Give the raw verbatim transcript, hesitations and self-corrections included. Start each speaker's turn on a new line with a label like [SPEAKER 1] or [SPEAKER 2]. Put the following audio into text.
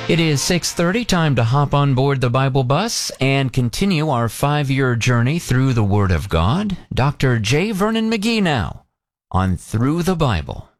[SPEAKER 1] It is six thirty, time to hop on board the Bible bus and continue our five-year journey through the Word of God. Doctor J. Vernon McGee now on Through the Bible.